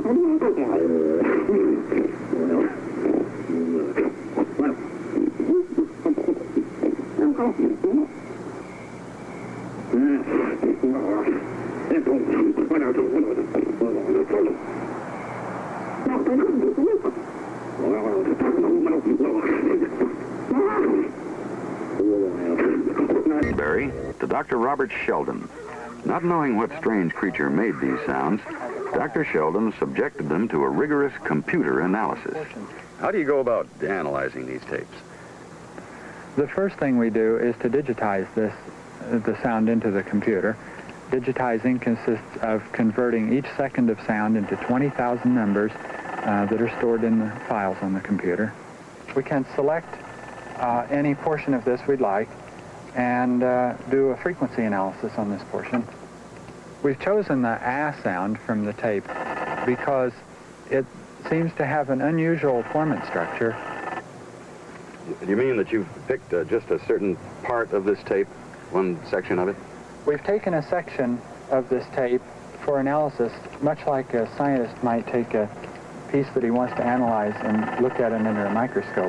Barry to Dr. Robert Sheldon. Not knowing what strange creature made these sounds, Dr. Sheldon subjected them to a rigorous computer analysis. How do you go about analyzing these tapes? The first thing we do is to digitize the sound into the computer. Digitizing consists of converting each second of sound into 20,000 numbers that are stored in the files on the computer. We can select any portion of this we'd like and do a frequency analysis on this portion. We've chosen the ah sound from the tape because it seems to have an unusual formant structure. You mean that you've picked just a certain part of this tape, one section of it? We've taken a section of this tape for analysis, much like a scientist might take a piece that he wants to analyze and look at it under a microscope.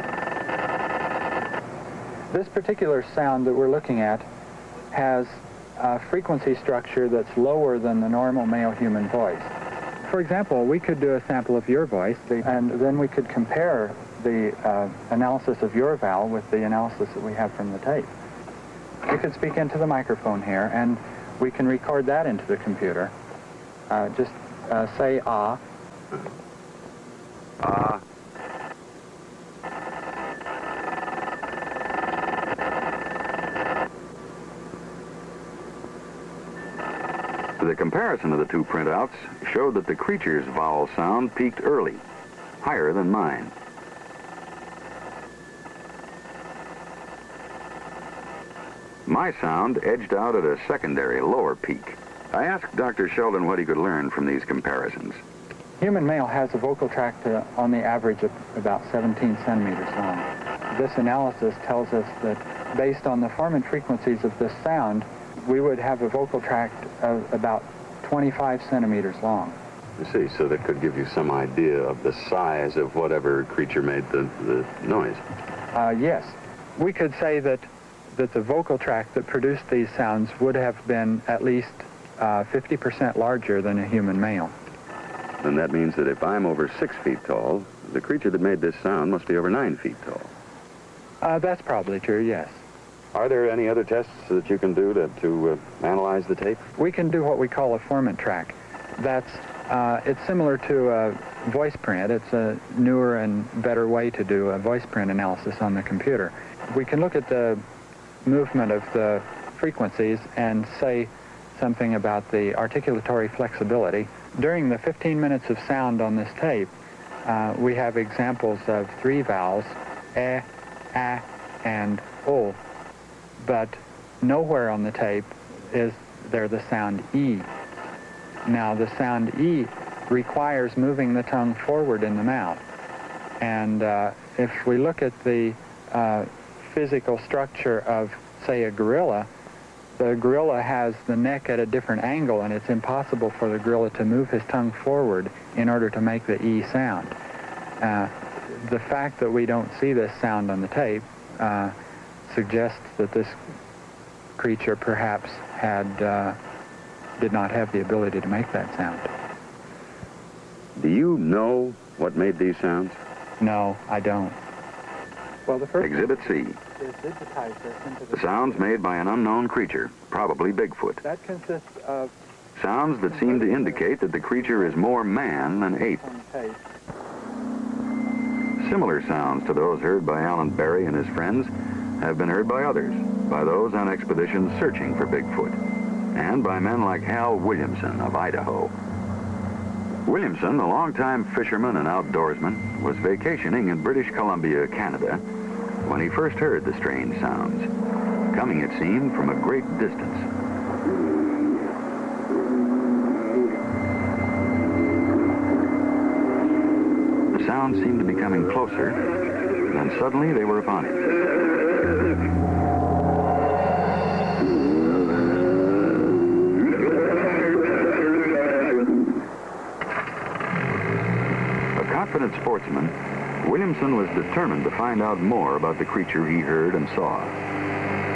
This particular sound that we're looking at has a frequency structure that's lower than the normal male human voice. For example, we could do a sample of your voice, and then we could compare the analysis of your vowel with the analysis that we have from the tape. You could speak into the microphone here, and we can record that into the computer. Just say ah. Ah. The comparison of the two printouts showed that the creature's vowel sound peaked early, higher than mine. My sound edged out at a secondary, lower peak. I asked Dr. Sheldon what he could learn from these comparisons. Human male has a vocal tract on the average of about 17 centimeters long. This analysis tells us that based on the formant frequencies of this sound, we would have a vocal tract of about 25 centimeters long. You see, so that could give you some idea of the size of whatever creature made the noise. Yes. We could say that the vocal tract that produced these sounds would have been at least 50% larger than a human male. Then that means that if I'm over 6 feet tall, the creature that made this sound must be over 9 feet tall. That's probably true, yes. Are there any other tests that you can do to analyze the tape? We can do what we call a formant track. It's similar to a voice print. It's a newer and better way to do a voice print analysis on the computer. We can look at the movement of the frequencies and say something about the articulatory flexibility. During the 15 minutes of sound on this tape, we have examples of 3 vowels, eh, ah, and o. But nowhere on the tape is there the sound E. Now, the sound E requires moving the tongue forward in the mouth. And if we look at the physical structure of, say, a gorilla, the gorilla has the neck at a different angle, and it's impossible for the gorilla to move his tongue forward in order to make the E sound. The fact that we don't see this sound on the tape suggests that this creature perhaps did not have the ability to make that sound. Do you know what made these sounds? No, I don't. Well, the first Exhibit C. is digitize this into The sounds made by an unknown creature, probably Bigfoot. That consists of Sounds that seem to indicate that the creature is more man than ape. on tape. Similar sounds to those heard by Alan Barry and his friends have been heard by others, by those on expeditions searching for Bigfoot, and by men like Hal Williamson of Idaho. Williamson, a longtime fisherman and outdoorsman, was vacationing in British Columbia, Canada, when he first heard the strange sounds, coming, it seemed, from a great distance. The sounds seemed to be coming closer, and suddenly they were upon him. confident sportsman, Williamson was determined to find out more about the creature he heard and saw.